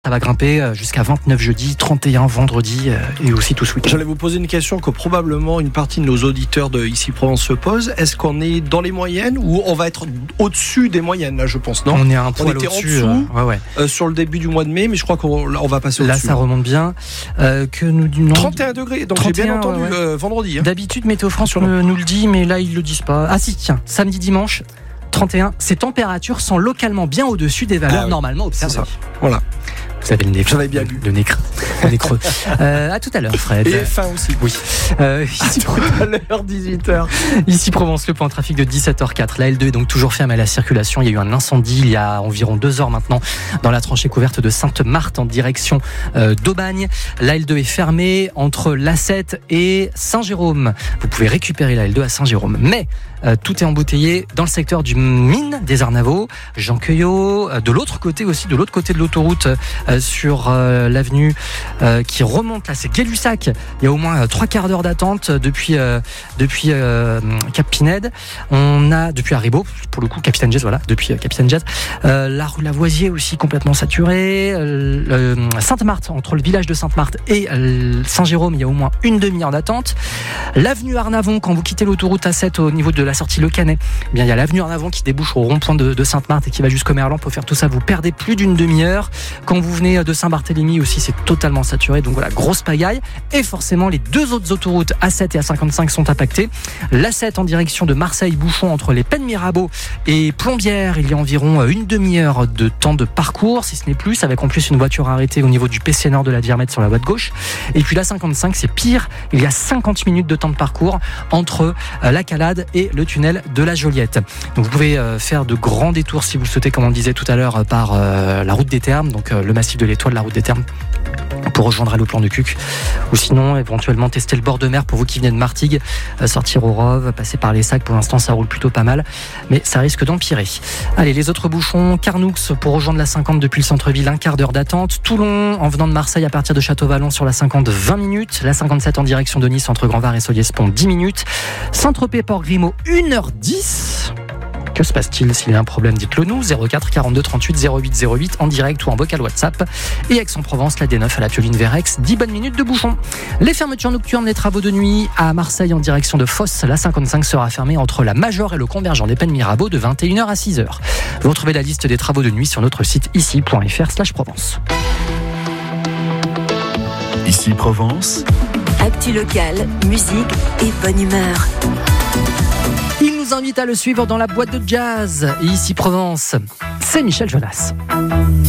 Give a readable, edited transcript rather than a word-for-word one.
Ça va grimper jusqu'à 29 jeudi, 31 vendredi et aussi tout ce week-end. J'allais vous poser une question que probablement une partie de nos auditeurs de Ici Provence se pose. Est-ce qu'on est dans les moyennes ou on va être au-dessus des moyennes là, je pense, non ? On est un poil était au-dessus. en dessous ouais. sur le début du mois de mai, mais je crois qu'on va passer au-dessus. Là, ça remonte bien. Que nous, 31 degrés, donc 31, j'ai bien entendu vendredi. Hein. D'habitude, Météo France nous le dit, mais là, ils le disent pas. Ah si, tiens, samedi, dimanche, 31. Ces températures sont localement bien au-dessus des valeurs normalement observées. C'est ça. Voilà. Vous avez le nez. J'avais bien bu. Le nez creux. À tout à l'heure, Fred. Et faim aussi. Oui. Ici, tout à l'heure, 18h. Ici Provence, le point de trafic de 17h04. La L2 est donc toujours fermée à la circulation. Il y a eu un incendie il y a environ 2 heures maintenant dans la tranchée couverte de Sainte-Marthe en direction d'Aubagne. La L2 est fermée entre l'A7 et Saint-Jérôme. Vous pouvez récupérer la L2 à Saint-Jérôme. Mais tout est embouteillé dans le secteur du Mine des Arnavaux, Jean Cueillot, de l'autre côté aussi, de l'autre côté de l'autoroute sur l'avenue qui remonte là, c'est Gay-Lussac. Il y a au moins 3 quarts d'heure d'attente depuis Cap Pinède. On a depuis Haribo, pour le coup Capitaine Jazz, voilà, depuis Capitaine Jazz. La rue Lavoisier aussi complètement saturée. Sainte-Marthe, entre le village de Sainte-Marthe et Saint-Jérôme, il y a au moins une demi-heure d'attente. L'avenue Arnavon, quand vous quittez l'autoroute A7 au niveau de la sortie Le Canet, eh bien il y a l'avenue Arnavon qui débouche au rond-point de Sainte-Marthe et qui va jusqu'au Merlan. Pour faire tout ça, vous perdez plus d'une demi-heure. Quand vous venez de Saint-Barthélemy aussi, c'est totalement saturé. Donc voilà, grosse pagaille. Et forcément, les 2 autres autoroutes, A7 et A55, sont impactées. L'A7 en direction de Marseille-Bouchon entre les Pennes Mirabeau et Plombières, il y a environ une demi-heure de temps de parcours, si ce n'est plus, avec en plus une voiture arrêtée au niveau du PC Nord de la Diarmette sur la voie de gauche. Et puis l'A55, c'est pire. Il y a 50 minutes de temps de parcours entre la Calade et le tunnel de la Joliette. Donc vous pouvez faire de grands détours si vous le souhaitez, comme on le disait tout à l'heure, par la route des Thermes, donc le massif de l'Étoile, la route des Thermes, pour rejoindre le plan de Cuc, ou sinon éventuellement tester le bord de mer pour vous qui venez de Martigues, sortir au Rove, passer par les Sacs. Pour l'instant ça roule plutôt pas mal, mais ça risque d'empirer. Allez, les autres bouchons: Carnoux pour rejoindre la 50 depuis le centre-ville, 1 quart d'heure d'attente. Toulon en venant de Marseille à partir de Château-Vallon sur la 50, 20 minutes. La 57 en direction de Nice entre Grand-Var et Solliès-Pont, 10 minutes. Saint-Tropez Port Grimaud, 1h10. Que se passe-t-il? S'il y a un problème, dites-le nous. 04 42 38 08 08 en direct ou en vocal WhatsApp. Et Aix-en-Provence, la D9 à la Pioline Verex, 10 bonnes minutes de bouchon. Les fermetures nocturnes, les travaux de nuit à Marseille en direction de Fosse. La 55 sera fermée entre la Major et le convergent des Pennes Mirabeau de 21h à 6h. Vous retrouvez la liste des travaux de nuit sur notre site ici.fr/Provence. Ici Provence. Actu locale, musique et bonne humeur. Il nous invite à le suivre dans la boîte de jazz. Et Ici Provence, c'est Michel Jonas.